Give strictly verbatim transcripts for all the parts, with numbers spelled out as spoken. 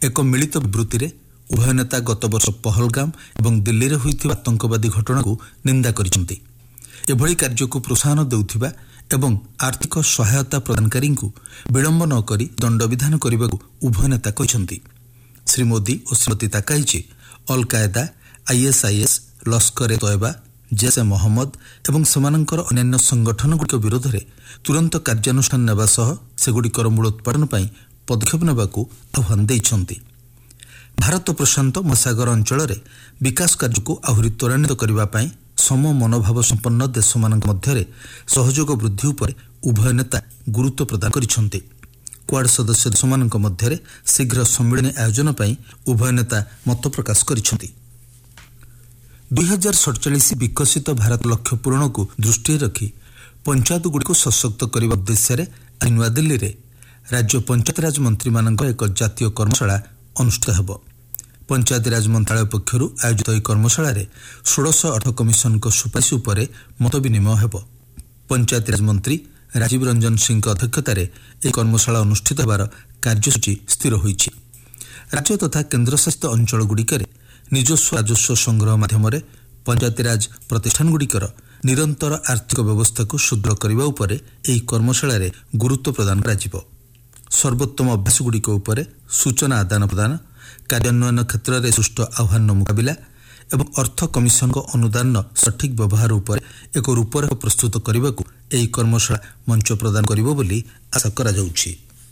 ଏକ ମିଳିତ ବିବୃତ୍ତିରେ ଉଭୟ ନେତା ଗତ ବର୍ଷ ପହଲଗାମ ଏବଂ ଦିଲ୍ଲୀରେ ହୋଇଥିବା ଆତଙ୍କବାଦୀ ଘଟଣାକୁ ନିନ୍ଦା କରିଛନ୍ତି। ଏଭଳି କାର୍ଯ୍ୟକୁ ପ୍ରୋତ୍ସାହନ ଦେଉଥିବା ଏବଂ ଆର୍ଥିକ ସହାୟତା ପ୍ରଦାନକାରୀଙ୍କୁ ବିଳମ୍ବ ନ କରି ଦଣ୍ଡବିଧାନ କରିବାକୁ ଉଭୟ ନେତା କହିଛନ୍ତି। ଶ୍ରୀ ମୋଦି ଓ ଶ୍ରୀମତୀ ତାକାଇଚି ଅଲ୍ କାଏଦା, ଆଇଏସ୍ଆଇଏସ୍, ଲସ୍କରେ ତୟବା, ଜେସେ ମହମ୍ମଦ ଏବଂ ସେମାନଙ୍କର ଅନ୍ୟାନ୍ୟ ସଂଗଠନଗୁଡ଼ିକ ବିରୋଧରେ ତୁରନ୍ତ କାର୍ଯ୍ୟାନୁଷ୍ଠାନ ନେବା ସହ ସେଗୁଡ଼ିକର ମୂଳୋତ୍ପାଟନ ପାଇଁ ପଦକ୍ଷେପ ନେବାକୁ ଆହ୍ୱାନ ଦେଇଛନ୍ତି। ଭାରତ ପ୍ରଶାନ୍ତ ମହାସାଗର ଅଞ୍ଚଳରେ ବିକାଶ କାର୍ଯ୍ୟକୁ ଆହୁରି ତ୍ୱରାନ୍ୱିତ କରିବା ପାଇଁ ସମ ମନୋଭାବ ସମ୍ପନ୍ନ ଦେଶମାନଙ୍କ ମଧ୍ୟରେ ସହଯୋଗ ବୃଦ୍ଧି ଉପରେ ଉଭୟ ନେତା ଗୁରୁତ୍ୱ ପ୍ରଦାନ କରିଛନ୍ତି। କ୍ୱାଡ୍ ସଦସ୍ୟ ଦେଶମାନଙ୍କ ମଧ୍ୟରେ ଶୀଘ୍ର ସମ୍ମିଳନୀ ଆୟୋଜନ ପାଇଁ ଉଭୟ ନେତା ମତ ପ୍ରକାଶ କରିଛନ୍ତି। ଦୁଇ ହଜାର ସତଚାଳିଶ ବିକଶିତ ଭାରତ ଲକ୍ଷ୍ୟ ପୂରଣକୁ ଦୃଷ୍ଟିରେ ରଖି ପଞ୍ଚାୟତଗୁଡ଼ିକୁ ସଶକ୍ତ କରିବା ଉଦ୍ଦେଶ୍ୟରେ ଆଜି ନୂଆଦିଲ୍ଲୀରେ ରାଜ୍ୟ ପଞ୍ଚାୟତିରାଜ ମନ୍ତ୍ରୀମାନଙ୍କର ଏକ ଜାତୀୟ କର୍ମଶାଳା ଅନୁଷ୍ଠିତ ହେବ। ପଞ୍ଚାୟତିରାଜ ମନ୍ତ୍ରଣାଳୟ ପକ୍ଷରୁ ଆୟୋଜିତ ଏହି କର୍ମଶାଳାରେ ଷୋଡ଼ଶ ଅର୍ଥ କମିଶନଙ୍କ ସୁପାରିଶ ଉପରେ ମତ ବିନିମୟ ହେବ। ପଞ୍ଚାୟତିରାଜ ମନ୍ତ୍ରୀ ରାଜୀବ ରଞ୍ଜନ ସିଂଙ୍କ ଅଧ୍ୟକ୍ଷତାରେ ଏହି କର୍ମଶାଳା ଅନୁଷ୍ଠିତ ହେବାର କାର୍ଯ୍ୟସୂଚୀ ସ୍ଥିର ହୋଇଛି। ରାଜ୍ୟ ତଥା କେନ୍ଦ୍ରଶାସିତ ଅଞ୍ଚଳଗୁଡ଼ିକରେ ନିଜସ୍ୱ ରାଜସ୍ୱ ସଂଗ୍ରହ ମାଧ୍ୟମରେ ପଞ୍ଚାୟତିରାଜ ପ୍ରତିଷ୍ଠାନଗୁଡ଼ିକର ନିରନ୍ତର ଆର୍ଥିକ ବ୍ୟବସ୍ଥାକୁ ସୁଦୃଢ଼ କରିବା ଉପରେ ଏହି କର୍ମଶାଳାରେ ଗୁରୁତ୍ୱ ପ୍ରଦାନ କରାଯିବ। ସର୍ବୋତ୍ତମ ଅଭ୍ୟାସଗୁଡ଼ିକ ଉପରେ ସୂଚନା ଆଦାନ ପ୍ରଦାନ, କାର୍ଯ୍ୟାନ୍ୱୟନ କ୍ଷେତ୍ରରେ ସୃଷ୍ଟ ଆହ୍ୱାନର ମୁକାବିଲା ଏବଂ ଅର୍ଥ କମିଶନଙ୍କ ଅନୁଦାନର ସଠିକ୍ ବ୍ୟବହାର ଉପରେ ଏକ ରୂପରେଖ ପ୍ରସ୍ତୁତ କରିବାକୁ ଏହି କର୍ମଶାଳା ମଞ୍ଚ ପ୍ରଦାନ କରିବ ବୋଲି ଆଶା କରାଯାଉଛି।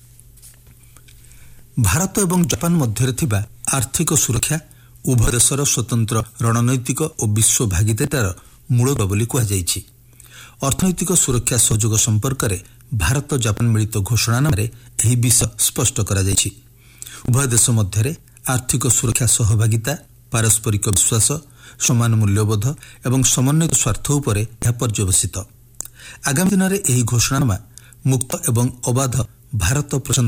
ଭାରତ ଏବଂ ଜାପାନ ମଧ୍ୟରେ ଥିବା ଆର୍ଥିକ ସୁରକ୍ଷା ଉଭୟ ଦେଶର ସ୍ୱତନ୍ତ୍ର ରଣନୈତିକ ଓ ବିଶ୍ୱ ଭାଗିଦାରିତାର ମୂଳଦୁଆ ବୋଲି କୁହାଯାଇଛି। ଅର୍ଥନୈତିକ ସୁରକ୍ଷା ସହଯୋଗ ସମ୍ପର୍କରେ ଭାରତ ଜାପାନ ମିଳିତ ଘୋଷଣାନାମାରେ ଏହି ବିଷୟ ସ୍ପଷ୍ଟ କରାଯାଇଛି। ଉଭୟ ଦେଶ ମଧ୍ୟରେ ଆର୍ଥିକ ସୁରକ୍ଷା ସହଭାଗିତା, ପାରସ୍ପରିକ ବିଶ୍ୱାସ, ସମାନ ମୂଲ୍ୟବୋଧ ଏବଂ ସମନ୍ୱିତ ସ୍ୱାର୍ଥ ଉପରେ ଏହା ପର୍ଯ୍ୟବେସିତ। ଆଗାମୀ ଦିନରେ ଏହି ଘୋଷଣାନାମା ମୁକ୍ତ ଏବଂ ଅବାଧ ଭାରତ ପ୍ରଶାନ୍ତ